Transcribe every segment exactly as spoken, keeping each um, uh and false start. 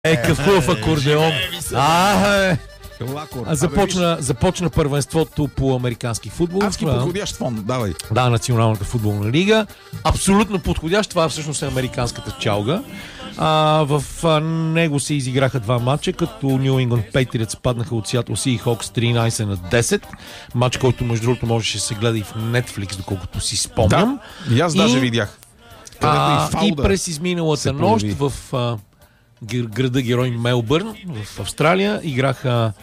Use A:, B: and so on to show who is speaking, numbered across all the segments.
A: Е, какъв хубав акордеон. А, е. Започна, започна първенството по американски футбол.
B: Адски подходящ фон, давай.
A: Да, Националната футболна лига. Абсолютно подходящ. Това всъщност е американската чалга. А, в а, него се изиграха два матча, като New England Patriots паднаха от Seattle Seahawks тринайсет на десет. Матч, който между другото можеше да се гледа и в Netflix, доколкото си спомням.
B: Да, и аз даже и, видях.
A: А, и, и през изминалата нощ в а, града герой Мелбърн в Австралия играха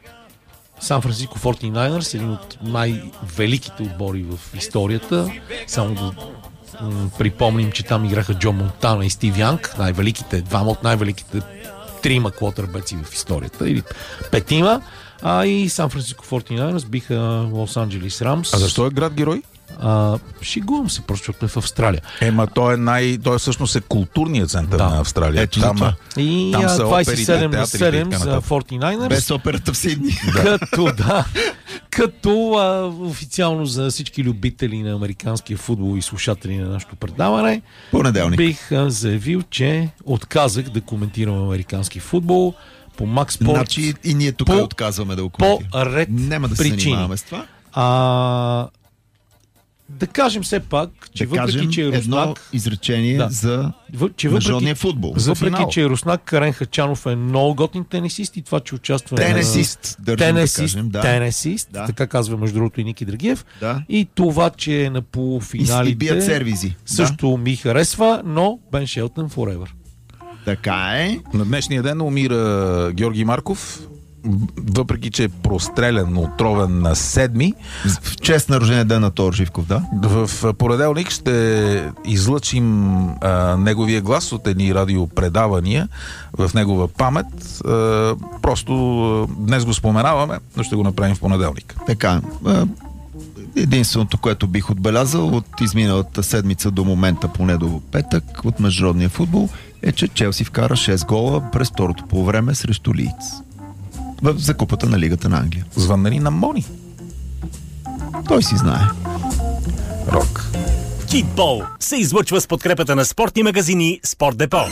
A: Сан Франциско форти найнърс, един от най-великите отбори в историята. Само да м- припомним, че там играха Джо Монтана и Стив Янг, най-великите, двама от най-великите трима квотербеци в историята, или петима. А и Сан Франциско форти найнърс биха Лос Анджелис Рамс.
B: А защо е град герой?
A: А, шигувам се, просто защото е в Австралия.
B: Ема той е най... Той всъщност е културният център
A: да.
B: на Австралия.
C: Ето
B: там,
C: това.
A: И
B: там са
A: двайсет и седем
B: оперите,
A: на седем за форти найнърс.
C: Без операта в Сидни.
A: Като, да, като а, официално за всички любители на американския футбол и слушатели на нашето предаване,
C: Понеделник.
A: бих а, заявил, че отказах да коментирам американски футбол по Max Sports.
C: Значи и ние тук
A: по,
C: отказваме да го коментираме.
A: По ред
C: Няма да се
A: причини.
C: занимаваме с това.
A: А, да кажем все пак, че
C: Да
A: въпреки,
C: кажем
A: че е
C: едно
A: руснак,
C: изречение
A: да.
C: за
A: въ, че
C: международния
A: въпреки,
C: футбол.
B: за
A: въпреки
B: финал.
A: че е руснак, Карен Хачанов е много готин тенисист и това, че участва
C: Тенесист,
A: на...
C: държим
A: тенесист,
C: да кажем. Да.
A: тенесист,
C: Да.
A: така казва между другото и Ники Драгиев.
C: Да.
A: И това, че е на
C: И,
A: полуфиналите
C: и бият сервизи.
A: също ми харесва, но Бен Шелтън forever.
C: Така е.
B: На днешния ден умира Георги Марков, въпреки че е прострелян, отровен на седми.
C: В чест на рождения ден на Тодор Живков, да?
B: В понеделник ще излъчим а, неговия глас от едни радиопредавания в негова памет. А, просто а, днес го споменаваме, но ще го направим в понеделник.
C: Така. а, Единственото, което бих отбелязал от изминалата седмица до момента, поне до петък, от международния футбол, е, че Челси вкара шест гола през второто полувреме срещу Лийдс в закупата на Лигата на Англия.
B: Звъннали на Мони.
C: Той си знае.
B: Рок.
D: Китбол се излъчва с подкрепата на спортни магазини Спорт Депо.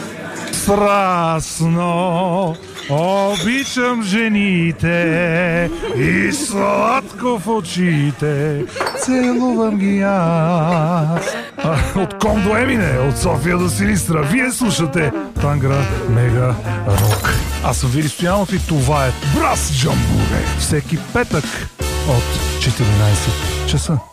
E: Страстно обичам жените и сладко в очите целувам ги аз. А, от Ком до Емине, от София до Силистра, вие слушате Тангра Мега Рок. Аз съм Вили Стоянов и това е Брас Джамбуре. Всеки петък от четиринайсет часа.